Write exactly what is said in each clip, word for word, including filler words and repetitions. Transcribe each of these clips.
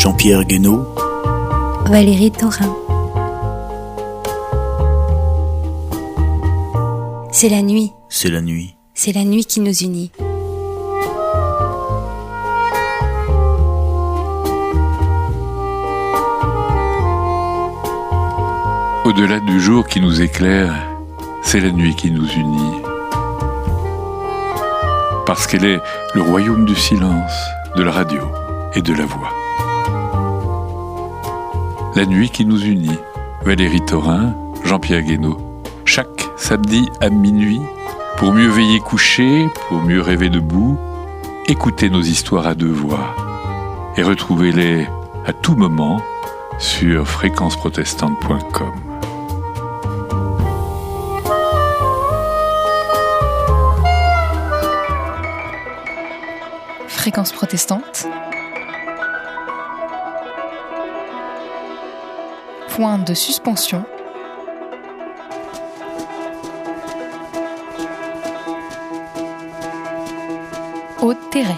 Jean-Pierre Guénaud, Valérie Thorin. C'est la nuit. C'est la nuit. C'est la nuit qui nous unit. Au-delà du jour qui nous éclaire, c'est la nuit qui nous unit. Parce qu'elle est le royaume du silence, de la radio et de la voix. La nuit qui nous unit, Valérie Thorin, Jean-Pierre Guénaud. Chaque samedi à minuit, pour mieux veiller couché, pour mieux rêver debout, écoutez nos histoires à deux voix et retrouvez-les à tout moment sur fréquence protestante point com. Fréquence protestante. Point de suspension. Haute-Terray.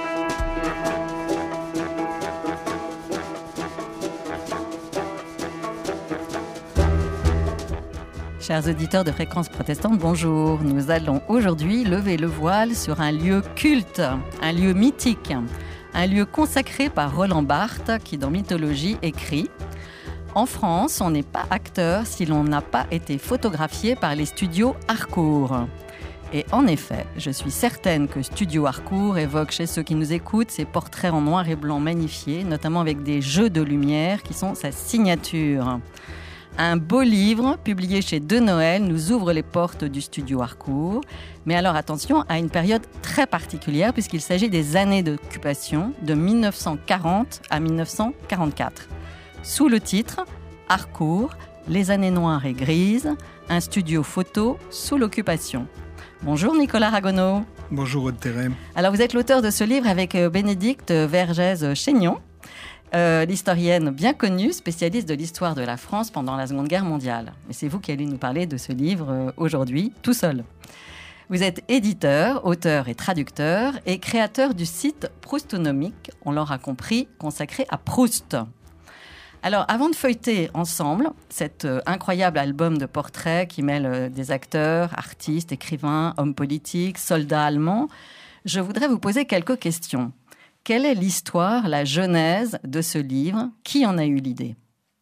Chers auditeurs de Fréquence protestante, bonjour. Nous allons aujourd'hui lever le voile sur un lieu culte, un lieu mythique, un lieu consacré par Roland Barthes qui, dans Mythologie, écrit « En France, on n'est pas acteur si l'on n'a pas été photographié par les studios Harcourt ». Et en effet, je suis certaine que Studio Harcourt évoque chez ceux qui nous écoutent ces portraits en noir et blanc magnifiés, notamment avec des jeux de lumière qui sont sa signature. Un beau livre, publié chez De Noël, nous ouvre les portes du studio Harcourt. Mais alors attention à une période très particulière puisqu'il s'agit des années d'occupation de dix-neuf cent quarante à dix-neuf cent quarante-quatre. Sous le titre « Harcourt, les années noires et grises, un studio photo sous l'occupation ». Bonjour Nicolas Ragonneau. Bonjour Haute-Terray. Alors vous êtes l'auteur de ce livre avec Bénédicte Vergès-Chaignon. Euh, l'historienne bien connue, spécialiste de l'histoire de la France pendant la Seconde Guerre mondiale. Et c'est vous qui allez nous parler de ce livre euh, aujourd'hui, tout seul. Vous êtes éditeur, auteur et traducteur, et créateur du site Proustonomique, on l'aura compris, consacré à Proust. Alors, avant de feuilleter ensemble cet euh, incroyable album de portraits qui mêle euh, des acteurs, artistes, écrivains, hommes politiques, soldats allemands, je voudrais vous poser quelques questions. Quelle est l'histoire, la genèse de ce livre ? Qui en a eu l'idée ?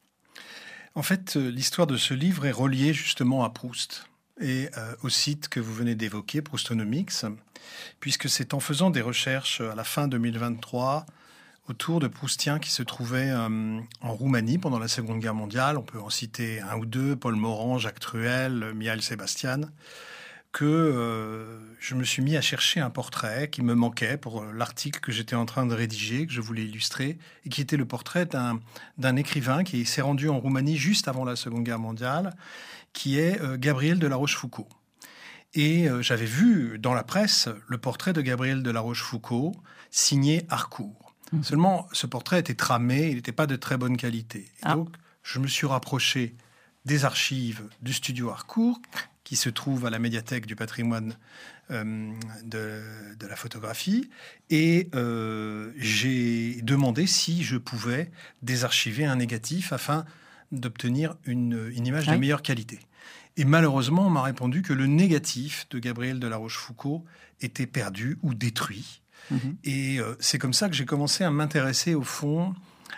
En fait, l'histoire de ce livre est reliée justement à Proust et euh, au site que vous venez d'évoquer, Proustonomics, puisque c'est en faisant des recherches à la fin deux mille vingt-trois autour de Proustiens qui se trouvaient euh, en Roumanie pendant la Seconde Guerre mondiale, on peut en citer un ou deux, Paul Morand, Jacques Truel, Mihail Sebastian, que euh, je me suis mis à chercher un portrait qui me manquait pour l'article que j'étais en train de rédiger, que je voulais illustrer, et qui était le portrait d'un, d'un écrivain qui s'est rendu en Roumanie juste avant la Seconde Guerre mondiale, qui est euh, Gabriel de La Rochefoucauld. Et euh, j'avais vu dans la presse le portrait de Gabriel de La Rochefoucauld, signé Harcourt. Mmh. Seulement, ce portrait était tramé, il n'était pas de très bonne qualité. Et ah. Donc, je me suis rapproché des archives du studio Harcourt, qui se trouve à la médiathèque du patrimoine euh, de, de la photographie. Et euh, j'ai demandé si je pouvais désarchiver un négatif afin d'obtenir une, une image oui. de meilleure qualité. Et malheureusement, on m'a répondu que le négatif de Gabriel de La Rochefoucauld était perdu ou détruit. Mmh. Et euh, c'est comme ça que j'ai commencé à m'intéresser au fond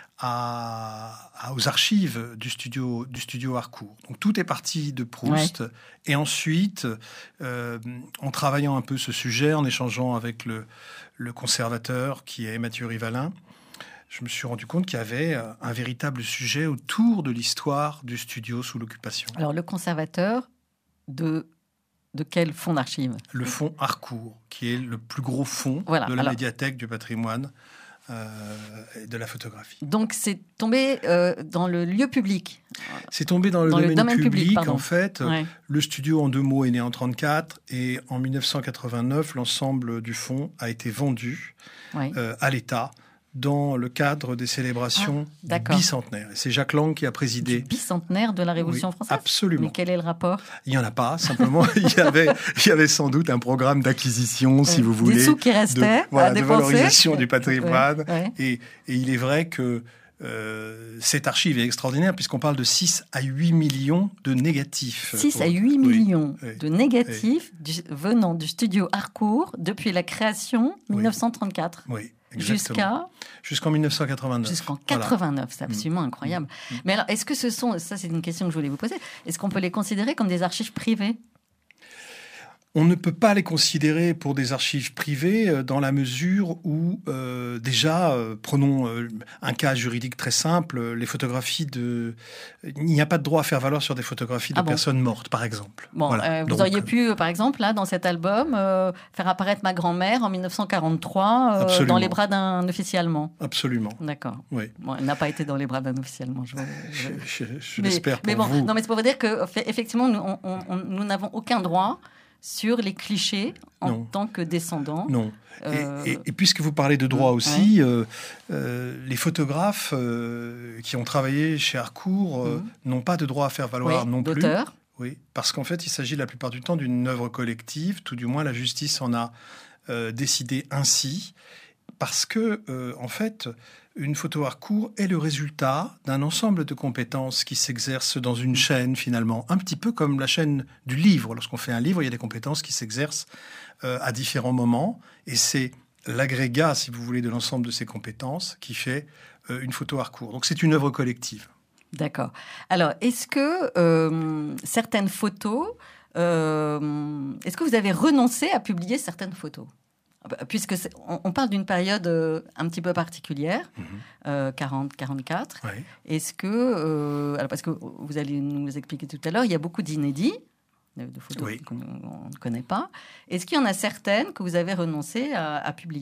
À, à, aux archives du studio, du studio Harcourt. Donc tout est parti de Proust. Ouais. Et ensuite, euh, en travaillant un peu ce sujet, en échangeant avec le, le conservateur qui est Mathieu Rivalin, je me suis rendu compte qu'il y avait un véritable sujet autour de l'histoire du studio sous l'occupation. Alors le conservateur de... De quel fonds d'archives ? Le fonds Harcourt, qui est le plus gros fonds voilà. de la Alors... médiathèque du patrimoine Euh, et de la photographie. Donc c'est tombé euh, dans le lieu public. C'est tombé dans le, dans domaine, le domaine public, public en fait. Ouais. Le studio en deux mots est né en trente-quatre et en dix-neuf cent quatre-vingt-neuf, l'ensemble du fonds a été vendu ouais. euh, à l'État dans le cadre des célébrations ah, du bicentenaire. Et c'est Jacques Lang qui a présidé. Du bicentenaire de la Révolution oui, française ? Absolument. Mais quel est le rapport ? Il n'y en a pas, simplement, il, y avait, il y avait sans doute un programme d'acquisition, oui. si vous voulez. Des sous qui restaient de, voilà, à de dépenser. valorisation du patrimoine. Oui, oui. Et, et il est vrai que euh, cette archive est extraordinaire, puisqu'on parle de six à huit millions de négatifs. six à huit millions oui, de négatifs oui. du, venant du studio Harcourt depuis la création oui. mille neuf cent trente-quatre. Oui. Jusqu'à Jusqu'en mille neuf cent quatre-vingt-neuf. Jusqu'en quatre-vingt-neuf, voilà. C'est absolument mmh. incroyable. Mmh. Mais alors, est-ce que ce sont, ça c'est une question que je voulais vous poser, est-ce qu'on peut les considérer comme des archives privées ? On ne peut pas les considérer pour des archives privées dans la mesure où, euh, déjà, euh, prenons euh, un cas juridique très simple, les photographies de... Il n'y a pas de droit à faire valoir sur des photographies de ah bon personnes mortes, par exemple. Bon, voilà. euh, vous Donc, auriez pu, par exemple, là, dans cet album, euh, faire apparaître ma grand-mère en mille neuf cent quarante-trois euh, dans les bras d'un officier allemand. Absolument. D'accord. Oui. Bon, elle n'a pas été dans les bras d'un officier allemand. Je, je... je, je, je mais, l'espère pour mais bon, vous. Non, mais c'est pour vous dire que, effectivement, nous, on, on, nous n'avons aucun droit sur les clichés en non. tant que descendants. Non. Euh... Et, et, et puisque vous parlez de droit aussi, ouais. euh, euh, les photographes euh, qui ont travaillé chez Harcourt euh, mmh. n'ont pas de droit à faire valoir oui, non plus. D'auteur. Oui, parce qu'en fait, il s'agit la plupart du temps d'une œuvre collective. Tout du moins, la justice en a euh, décidé ainsi. Parce que, euh, en fait, une photo Harcourt est le résultat d'un ensemble de compétences qui s'exercent dans une chaîne, finalement. Un petit peu comme la chaîne du livre. Lorsqu'on fait un livre, il y a des compétences qui s'exercent euh, à différents moments. Et c'est l'agrégat, si vous voulez, de l'ensemble de ces compétences qui fait euh, une photo Harcourt. Donc, c'est une œuvre collective. D'accord. Alors, est-ce que euh, certaines photos... Euh, est-ce que vous avez renoncé à publier certaines photos ? Puisque on, on parle d'une période euh, un petit peu particulière, mmh. euh, quarante quarante-quatre. Oui. Est-ce que, euh, alors parce que vous allez nous expliquer tout à l'heure, il y a beaucoup d'inédits, de, de photos oui. qu'on ne connaît pas. Est-ce qu'il y en a certaines que vous avez renoncé à, à publier ?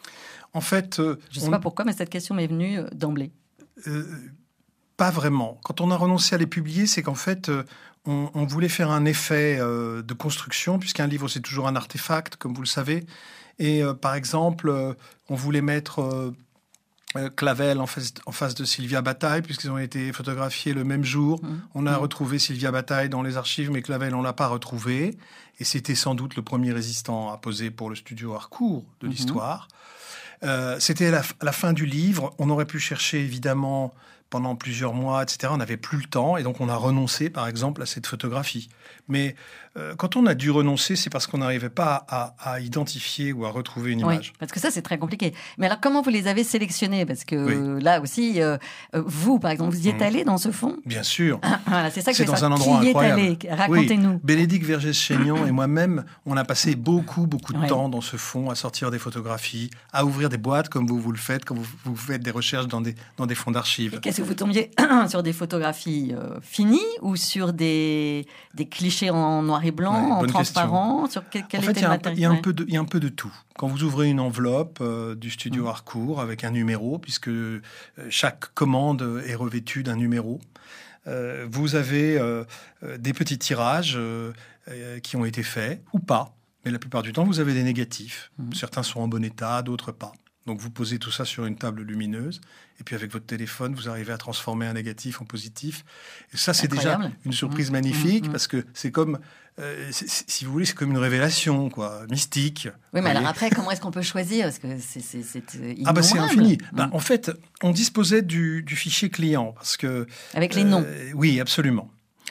En fait, euh, je ne sais on... pas pourquoi, mais cette question m'est venue d'emblée. Euh, pas vraiment. Quand on a renoncé à les publier, c'est qu'en fait, euh, on, on voulait faire un effet euh, de construction, puisqu'un livre, c'est toujours un artefact, comme vous le savez. Et euh, par exemple, euh, on voulait mettre euh, euh, Clavel en face, en face de Sylvia Bataille, puisqu'ils ont été photographiés le même jour. Mmh. On a mmh. retrouvé Sylvia Bataille dans les archives, mais Clavel, on ne l'a pas retrouvé. Et c'était sans doute le premier résistant à poser pour le studio Harcourt de mmh. l'histoire. Euh, c'était à la, à la fin du livre. On aurait pu chercher, évidemment, pendant plusieurs mois, et cetera. On n'avait plus le temps, et donc on a renoncé, par exemple, à cette photographie. Mais euh, quand on a dû renoncer, c'est parce qu'on n'arrivait pas à, à identifier ou à retrouver une oui, image. Parce que ça, c'est très compliqué. Mais alors, comment vous les avez sélectionnés ? Parce que oui. euh, là aussi, euh, vous, par exemple, vous y êtes mmh. allé dans ce fond ? Bien sûr. Ah, voilà, c'est ça que c'est je dans veux un endroit Qui incroyable. Y est allé ? Racontez-nous. Oui. Bénédicte Vergès-Chaignan et moi-même, on a passé beaucoup, beaucoup de ouais. temps dans ce fond à sortir des photographies, à ouvrir des boîtes comme vous, vous le faites, quand vous, vous faites des recherches dans des, dans des fonds d'archives. Et qu'est-ce que vous tombiez sur des photographies euh, finies ou sur des, des clichés en noir et blanc, ouais, en transparent sur quel, quel En fait, était il y, le a matériel? Il y a un peu de, il y a un peu de tout. Quand vous ouvrez une enveloppe euh, du studio mmh. Harcourt avec un numéro, puisque euh, chaque commande est revêtue d'un numéro, euh, vous avez euh, des petits tirages euh, euh, qui ont été faits ou pas. Mais la plupart du temps, vous avez des négatifs. Mmh. Certains sont en bon état, d'autres pas. Donc, vous posez tout ça sur une table lumineuse. Et puis, avec votre téléphone, vous arrivez à transformer un négatif en positif. Et ça, c'est Incroyable. déjà une surprise mmh. magnifique mmh. parce que c'est comme... Euh, c'est, si vous voulez, c'est comme une révélation, quoi, mystique. Oui, mais alors après, comment est-ce qu'on peut choisir ? Parce que c'est, c'est, c'est innombrable. Ah bah c'est infini. Mmh. Bah, en fait, on disposait du, du fichier client parce que avec les noms. Euh, oui, absolument.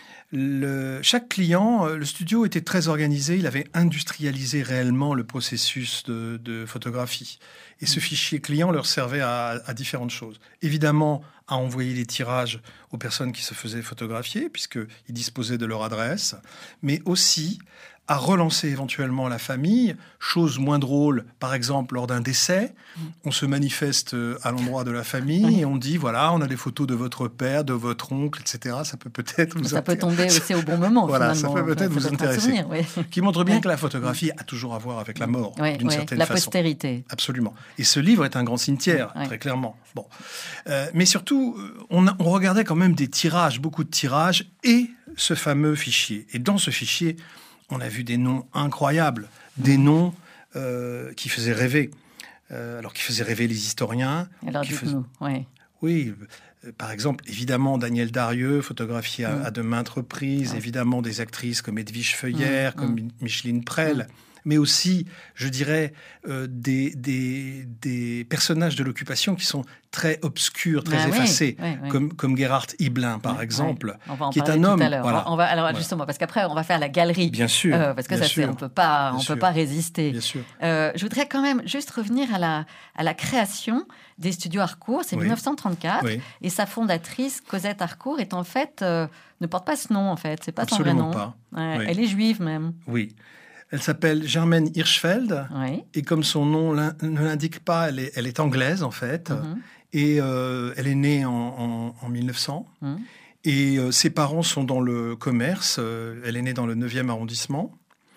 Le, chaque client, le studio était très organisé. Il avait industrialisé réellement le processus de, de photographie. Et ce fichier client leur servait à, à différentes choses. Évidemment, à envoyer les tirages aux personnes qui se faisaient photographier, puisqu'ils disposaient de leur adresse, mais aussi à relancer éventuellement la famille, chose moins drôle, par exemple lors d'un décès, on se manifeste à l'endroit de la famille et on dit, voilà, on a des photos de votre père, de votre oncle, et cetera. Ça peut peut-être vous Ça intéresser. peut tomber aussi au bon moment, voilà, finalement. Ça peut peut-être ça vous peut intéresser. Souvenir, oui. Qui montre bien oui. que la photographie a toujours à voir avec la mort, oui, d'une oui. certaine la façon. La postérité. Absolument. Et ce livre est un grand cimetière, oui. très clairement. Bon. Euh, mais surtout, on, a, on regardait quand même des tirages, beaucoup de tirages, et ce fameux fichier. Et dans ce fichier, on a vu des noms incroyables, des noms euh, qui faisaient rêver. euh, alors qui faisait rêver les historiens. Alors qui dites-nous, faisait... oui. Oui, euh, par exemple, évidemment, Daniel Darieux, photographié à, Mm. à de maintes reprises, Ouais. évidemment, des actrices comme Edwige Feuillère, Mm. comme Mm. Micheline Prel, Mm. mais aussi, je dirais, euh, des, des, des personnages de l'occupation qui sont très obscurs, très Ah oui, effacés, oui, oui. comme, comme Gerhard Hiblin, par Ouais, exemple, ouais. On va en qui est parler un tout homme. à l'heure. Voilà. On va, alors Voilà. justement, parce qu'après, on va faire la galerie. Bien sûr. Euh, parce que bien ça, c'est, sûr, on peut pas, bien on sûr. peut pas résister. Bien sûr. Euh, je voudrais quand même juste revenir à la, à la création des studios Harcourt. C'est Oui. dix-neuf cent trente-quatre. Oui, Et sa fondatrice, Cosette Harcourt, est en fait, euh, ne porte pas ce nom, en fait. C'est pas son vrai absolument nom. pas. Ouais, Oui. Elle est juive, même. Oui. Elle s'appelle Germaine Hirschfeld, Oui. et comme son nom l'in- ne l'indique pas, elle est, elle est anglaise, en fait. Mhm. Et euh, elle est née en, en, en mille neuf cents. Mhm. Et euh, ses parents sont dans le commerce. Euh, elle est née dans le neuvième arrondissement.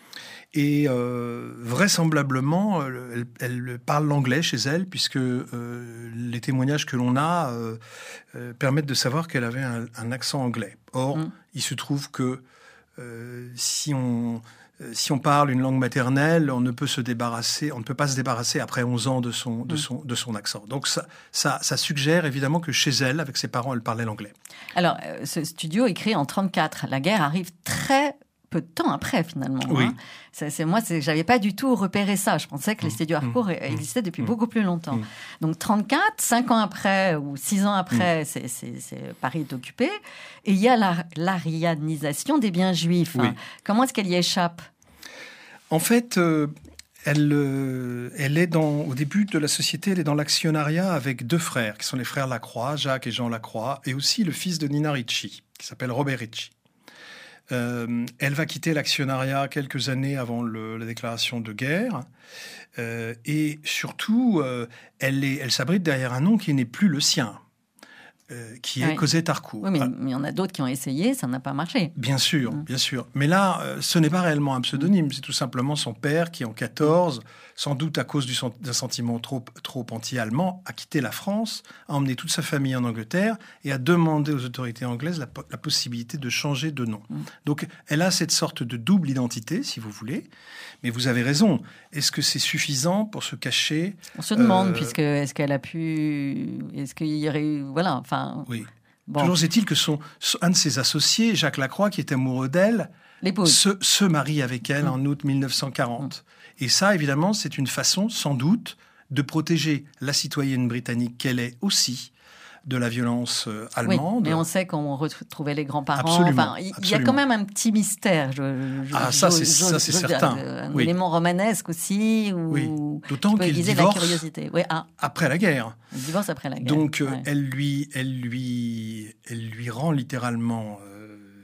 Et euh, vraisemblablement, elle, elle parle l'anglais chez elle, puisque euh, les témoignages que l'on a euh, euh, permettent de savoir qu'elle avait un, un accent anglais. Or, Mhm. il se trouve que euh, si on... Si on parle une langue maternelle, on ne peut se débarrasser, on ne peut pas se débarrasser après onze ans de son, de Mm. son, de son accent. Donc ça, ça, ça suggère évidemment que chez elle, avec ses parents, elle parlait l'anglais. Alors, euh, ce studio est créé en trente-quatre. La guerre arrive très peu de temps après, finalement. Oui. Hein. C'est, c'est, moi, c'est, j'avais pas du tout repéré ça. Je pensais que les Mmh. studios Harcourt Mmh. existaient depuis Mmh. beaucoup plus longtemps. Mmh. Donc, trente-quatre, cinq ans après ou six ans après, c'est, c'est, c'est, Paris est occupé. Et il y a la, l'arianisation des biens juifs. Oui. Comment est-ce qu'elle y échappe ? En fait, euh, elle, euh, elle est dans, au début de la société, elle est dans l'actionnariat avec deux frères, qui sont les frères Lacroix, Jacques et Jean Lacroix, et aussi le fils de Nina Ricci, qui s'appelle Robert Ricci. Euh, elle va quitter l'actionnariat quelques années avant le, la déclaration de guerre. Euh, et surtout, euh, elle, est, elle s'abrite derrière un nom qui n'est plus le sien, euh, qui est Oui. Cosette Harcourt. Oui, mais Ah, mais il y en a d'autres qui ont essayé, ça n'a pas marché. bien sûr, Mm. bien sûr. Mais là, euh, ce n'est pas réellement un pseudonyme, c'est tout simplement son père qui, en quatorze, sans doute à cause du sen- d'un sentiment trop, trop anti-allemand, a quitté la France, a emmené toute sa famille en Angleterre et a demandé aux autorités anglaises la, po- la possibilité de changer de nom. Mm. Donc, elle a cette sorte de double identité, si vous voulez. Mais vous avez raison. Est-ce que c'est suffisant pour se cacher ? On se demande, Euh, puisque est-ce qu'elle a pu... Est-ce qu'il y aurait eu... Voilà, enfin... Oui. Bon, Toujours est-il que son, son- un de ses associés, Jacques Lacroix, qui est amoureux d'elle, l'épouse. se, se marie avec elle Mm. en août mille neuf cent quarante. Et ça, évidemment, c'est une façon, sans doute, de protéger la citoyenne britannique qu'elle est aussi de la violence euh, Oui, allemande. mais on sait qu'on retrouvait les grands-parents. Absolument, Enfin, il y a absolument. quand même un petit mystère. Je, je- Ah, ça, je- c'est- je- ça, c'est je- certain. Un Oui. élément romanesque aussi, ou Oui. D'autant qui peut qu'il aiguiser la divorce curiosité. Oui, ah, après la guerre. il divorce après la guerre. Donc, euh, Ouais. elle, lui, elle, lui, elle lui rend littéralement euh,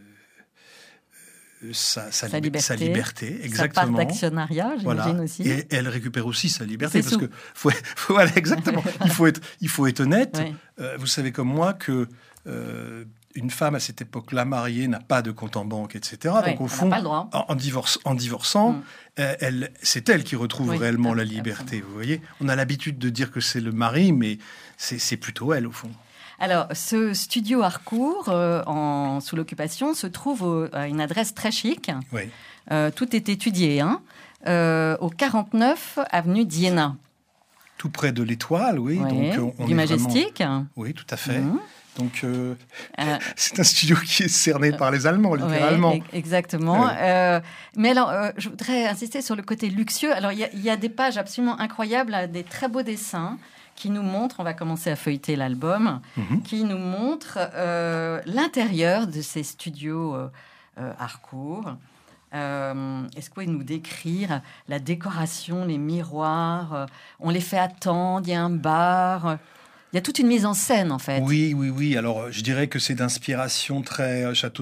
euh, sa, sa, Sa lib- sa liberté, liberté. Sa part Exactement. d'actionnariat, j'imagine Voilà. aussi. Et elle récupère aussi sa liberté. Ses Parce sous. que, faut, faut- voilà, exactement. il, faut être, il faut être honnête. Ouais. Euh, vous savez comme moi que euh, une femme à cette époque-là mariée n'a pas de compte en banque, et cetera. Ouais, Donc au elle n'a fond, pas le droit. en, en divorce, en divorçant, Mm. euh, elle, c'est elle qui retrouve Oui, réellement tout à la fait, liberté. Vous voyez, on a l'habitude de dire que c'est le mari, mais c'est, c'est plutôt elle au fond. Alors, ce studio Harcourt, euh, en, sous l'occupation, se trouve au- à une adresse très chic. Oui. Euh, tout est étudié, hein, euh, au quarante-neuf avenue d'Iéna. Tout près de l'Étoile, oui. Ouais, Donc on, on du est Majestic. vraiment- Oui, tout à fait. Mhm. Donc euh, Euh, c'est un studio qui est cerné par les Allemands, littéralement. Ouais, e- exactement. Ouais. Euh, mais alors, euh, je voudrais insister sur le côté luxueux. Alors, il y, a- il y a des pages absolument incroyables, là, des très beaux dessins qui nous montrent, on va commencer à feuilleter l'album, Mhm. qui nous montrent euh, l'intérieur de ces studios euh, euh, Harcourt. Euh, Est-ce que vous pouvez nous décrire la décoration, les miroirs euh, on les fait attendre, il y a un bar... euh, il y a toute une mise en scène, en fait. Oui, oui, oui. Alors, euh, je dirais que c'est d'inspiration très euh, château